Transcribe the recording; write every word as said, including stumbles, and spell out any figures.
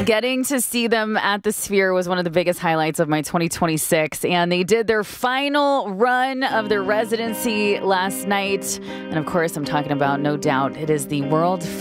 Getting to see them at the Sphere was one of the biggest highlights of my twenty twenty-six, and they did their final run of their residency last night. And of course, I'm talking about, no doubt, it is the world